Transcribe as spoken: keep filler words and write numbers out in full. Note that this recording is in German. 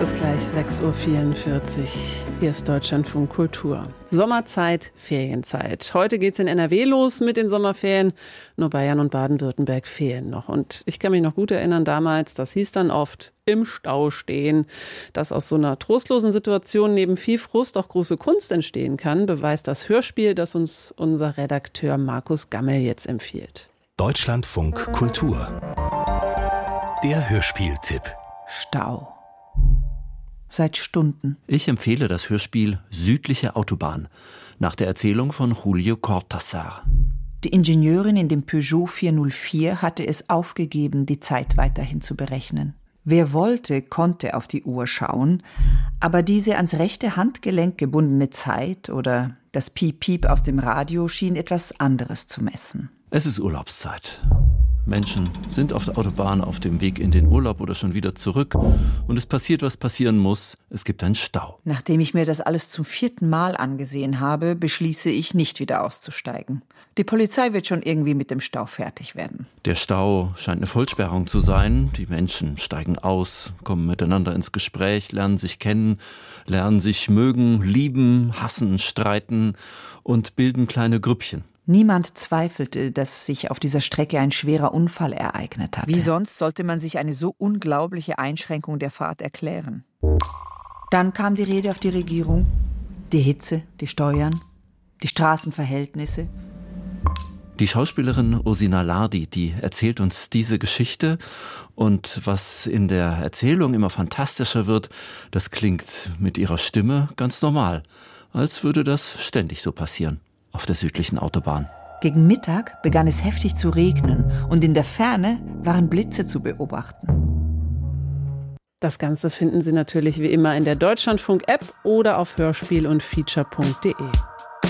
ist gleich sechs Uhr vierundvierzig. Hier ist Deutschlandfunk Kultur. Sommerzeit, Ferienzeit. Heute geht's in N R W los mit den Sommerferien. Nur Bayern und Baden-Württemberg fehlen noch. Und ich kann mich noch gut erinnern damals, das hieß dann oft im Stau stehen. Dass aus so einer trostlosen Situation neben viel Frust auch große Kunst entstehen kann, beweist das Hörspiel, das uns unser Redakteur Markus Gammel jetzt empfiehlt. Deutschlandfunk Kultur. Der Hörspieltipp. Stau. Seit Stunden. Ich empfehle das Hörspiel Südliche Autobahn nach der Erzählung von Julio Cortázar. Die Ingenieurin in dem Peugeot vierhundertvier hatte es aufgegeben, die Zeit weiterhin zu berechnen. Wer wollte, konnte auf die Uhr schauen, aber diese ans rechte Handgelenk gebundene Zeit oder das Piep-Piep aus dem Radio schien etwas anderes zu messen. Es ist Urlaubszeit. Menschen sind auf der Autobahn auf dem Weg in den Urlaub oder schon wieder zurück. Und es passiert, was passieren muss. Es gibt einen Stau. Nachdem ich mir das alles zum vierten Mal angesehen habe, beschließe ich, nicht wieder auszusteigen. Die Polizei wird schon irgendwie mit dem Stau fertig werden. Der Stau scheint eine Vollsperrung zu sein. Die Menschen steigen aus, kommen miteinander ins Gespräch, lernen sich kennen, lernen sich mögen, lieben, hassen, streiten und bilden kleine Grüppchen. Niemand zweifelte, dass sich auf dieser Strecke ein schwerer Unfall ereignet hatte. Wie sonst sollte man sich eine so unglaubliche Einschränkung der Fahrt erklären? Dann kam die Rede auf die Regierung, die Hitze, die Steuern, die Straßenverhältnisse. Die Schauspielerin Ursina Lardi, die erzählt uns diese Geschichte. Und was in der Erzählung immer fantastischer wird, das klingt mit ihrer Stimme ganz normal. Als würde das ständig so passieren. Auf der südlichen Autobahn. Gegen Mittag begann es heftig zu regnen und in der Ferne waren Blitze zu beobachten. Das Ganze finden Sie natürlich wie immer in der Deutschlandfunk-App oder auf hörspiel und feature punkt de.